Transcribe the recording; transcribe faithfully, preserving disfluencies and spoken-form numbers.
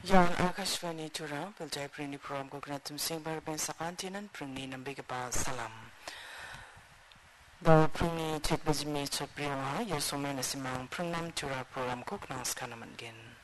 Yang Akashvani Tura, Biljai Prini Program Gugnatum Singh Barben Sakantinan, Prini Nambigaba Salam. The Prini Chipbizmi Chapriwa, Yosomena Simang, Pranam Tura Program Gugnas Kanaman Gin.